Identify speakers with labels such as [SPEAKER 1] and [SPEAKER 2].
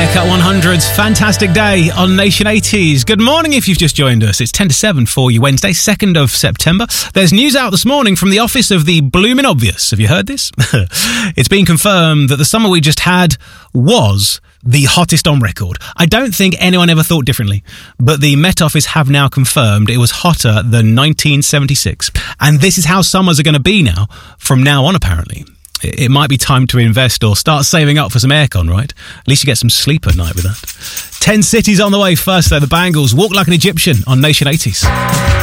[SPEAKER 1] Haircut 100's Fantastic Day on Nation 80s. Good morning if you've just joined us. It's 10 to 7 for you Wednesday, 2nd of September. There's news out this morning from the office of the Bloomin' Obvious. Have you heard this? It's been confirmed that the summer we just had was the hottest on record. I don't think anyone ever thought differently, but the Met Office have now confirmed it was hotter than 1976. And this is how summers are going to be now, from now on apparently. It might be time to invest or start saving up for some aircon, right? At least you get some sleep at night with that. 10 cities on the way first, though. The Bangles, Walk Like an Egyptian on Nation 80s.